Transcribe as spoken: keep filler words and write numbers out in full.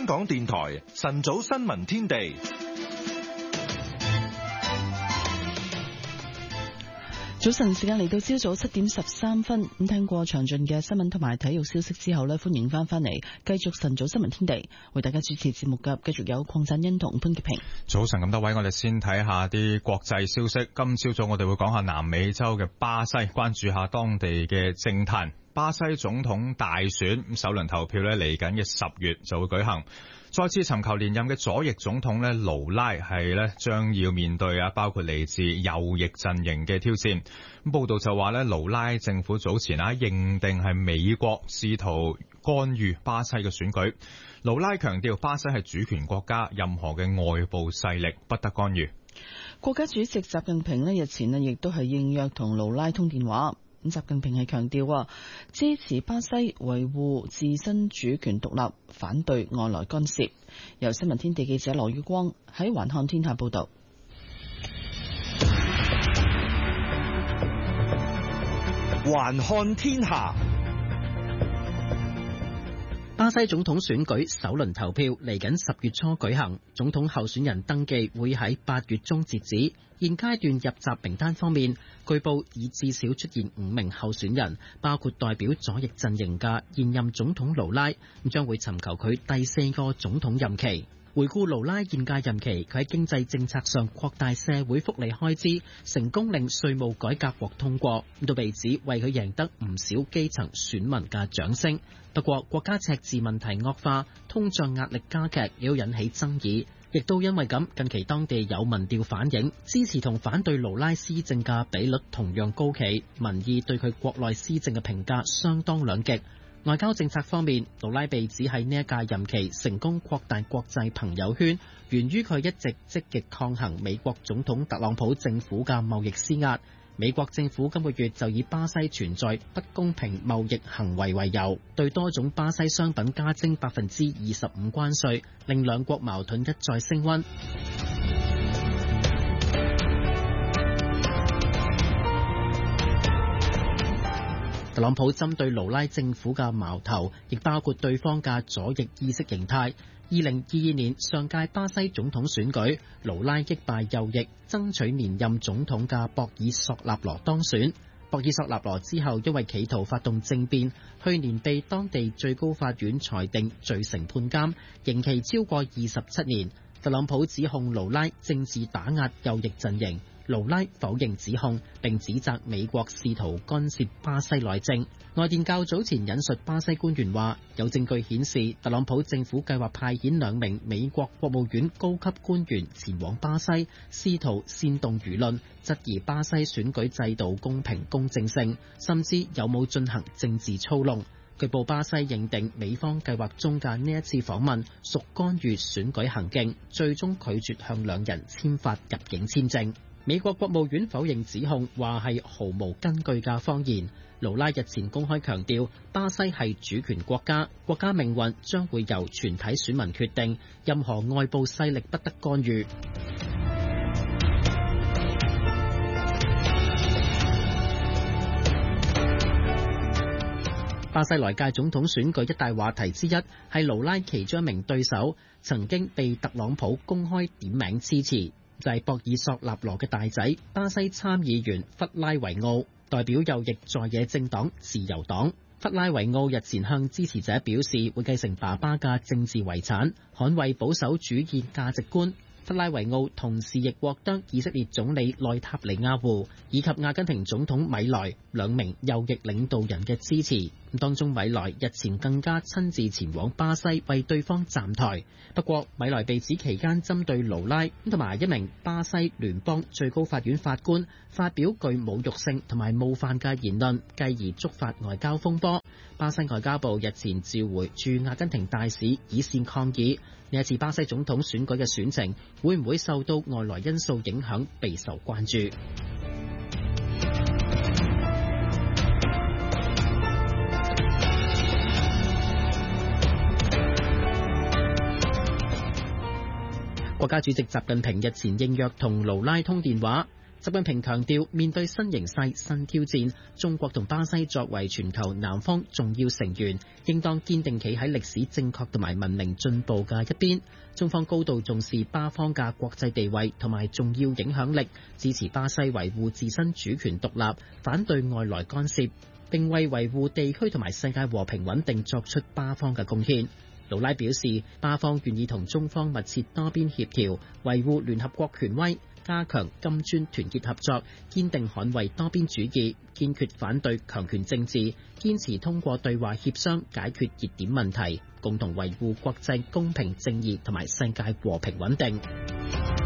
香港電台晨早新聞天地。 早晨時間嚟到朝早七點十三分，咁聽過詳盡嘅新聞同埋體育消息之後呢，歡迎翻返嚟繼續晨早新聞天地，為大家主持節目嘅繼續有鄺振恩同潘潔平。 早晨咁多位，我哋先睇下啲國際消息。今朝早我哋會講下南美洲嘅巴西，關注下當地嘅政壇。巴西總統大選首輪投票呢，嚟緊嘅十月就會舉行。再次尋求連任嘅左翼總統呢，盧拉係呢將要面對啊，包括嚟自右翼陣營嘅挑戰。咁報道就話呢，盧拉政府早前啊認定係美國試圖干預巴西嘅選舉。盧拉強調，巴西係主權國家，任何嘅外部勢力不得干預。 國家主席習近平呢日前呢亦都係應約同盧拉通電話。咁習近平係強調啊，支持巴西維護自身主權獨立，反對外來干涉。由新聞天地記者羅宇光喺環看天下報道。 環看天下。巴西總統選舉首輪投票嚟緊十月初舉行，總統候選人登記會喺八月中截止。現階段入閘名單方面，據報已至少出現五名候選人，包括代表左翼陣營嘅現任總統盧拉，咁將會尋求佢第四個總統任期。回顧盧拉現屆任期，佢喺經濟政策上擴大社會福利開支，成功令稅務改革獲通過，都被指為佢贏得唔少基層選民嘅掌聲。不過國家赤字問題惡化，通脹壓力加劇，亦都引起爭議。亦都因為咁，近期當地有民調反映，支持同反對盧拉施政嘅比率同樣高企，民意對佢國內施政嘅評價相當兩極。外交政策方面，盧拉被指喺呢一屆任期成功擴大國際朋友圈，源於佢一直積極抗衡美國總統特朗普政府嘅貿易施壓。美國政府今個月就以巴西存在不公平貿易行為為由，對多種巴西商品加徵百分之二十五關稅，令兩國矛盾一再升溫。特朗普針對盧拉政府嘅矛頭，亦包括對方嘅左翼意識形態。二零二二年上屆巴西總統選舉，盧拉擊敗右翼爭取連任總統嘅博爾索納羅當選。博爾索納羅之後因為企圖發動政變，去年被當地最高法院裁定罪成判監，刑期超過二十七年。特朗普指控盧拉政治打壓右翼陣營。盧拉否認指控，並指責美國試圖干涉巴西內政。外電較早前引述巴西官員話，有證據顯示特朗普政府計劃派遣兩名美國國務院高級官員前往巴西，試圖煽動輿論，質疑巴西選舉制度公平公正性，甚至有冇進行政治操弄。據報巴西認定美方計劃中嘅呢一次訪問屬干預選舉行徑，最終拒絕向兩人簽發入境簽證。美國國務院否認指控，話係毫無根據嘅謊言。盧拉日前公開強調，巴西係主權國家，國家命運將會由全體選民決定，任何外部勢力不得干預。巴西來屆總統選舉一大話題之一係盧拉其中一名對手曾經被特朗普公開點名支持，就係博爾索納羅嘅大仔巴西參議員弗拉維奧，代表右翼在野政黨自由黨。弗拉維奧日前向支持者表示會繼承爸爸嘅政治遺產，捍衛保守主義價值觀。弗拉維奧同時亦獲得以色列總理內塔尼亞胡以及阿根廷總統米萊兩名右翼領導人嘅支持。當中米萊日前更加親自前往巴西為對方站台。不過米萊被指期間針對盧拉同埋一名巴西聯邦最高法院法官發表具侮辱性同埋冒犯嘅言論，繼而觸發外交風波。巴西外交部日前召回駐阿根廷大使以線抗議。呢一次巴西總統選舉嘅選情會唔會受到外來因素影響，備受關注。國家主席習近平日前應約同盧拉通電話， 習近平強調，面對新形勢、新挑戰，中國同巴西作為全球南方重要成員，應當堅定企喺歷史正確同埋文明進步嘅一邊。中方高度重視巴方嘅國際地位同埋重要影響力，支持巴西維護自身主權獨立，反對外來干涉，並為維護地區同埋世界和平穩定作出巴方嘅貢獻。盧拉表示，巴方願意同中方密切多邊協調，維護聯合國權威，加強金磚團結合作，堅定捍衛多邊主義，堅決反對強權政治，堅持通過對話協商解決熱點問題，共同維護國際公平正義同埋世界和平穩定。